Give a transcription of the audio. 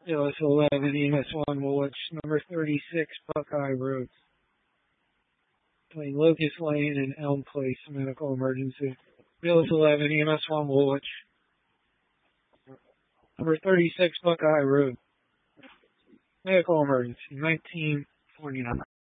Billis 11, EMS 1 Woolwich, number 36 Buckeye Road. Between Locust Lane and Elm Place, medical emergency. Billis 11, EMS 1 Woolwich, number 36 Buckeye Road. Medical emergency, 1949.